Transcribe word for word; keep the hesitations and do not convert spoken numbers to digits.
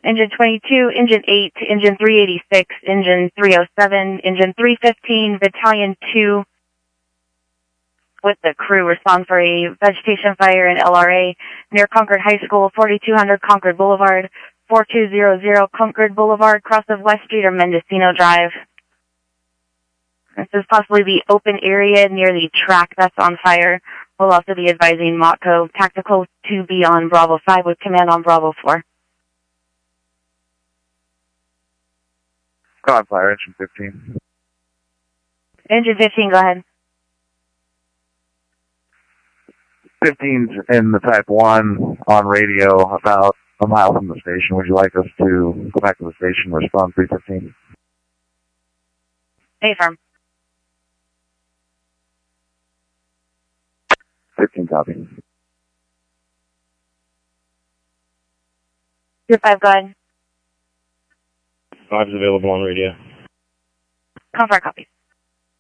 Engine twenty-two, Engine eight, Engine three eighty-six, Engine three oh seven, Engine three fifteen, Battalion two, with the crew respond for a vegetation fire in L R A near Concord High School, forty-two hundred Concord Boulevard, forty-two hundred Concord Boulevard, cross of West Street or Mendocino Drive. This is possibly the open area near the track that's on fire. We'll also be advising Motco Tactical to be on Bravo five with command on Bravo four. Go on, fire, engine fifteen. Engine fifteen, go ahead. fifteen's in the Type one on radio about a mile from the station. Would you like us to go back to the station and respond three fifteen? Hey, firm. fifteen copy. Your five, go ahead. Five is available on radio. Confirm copy.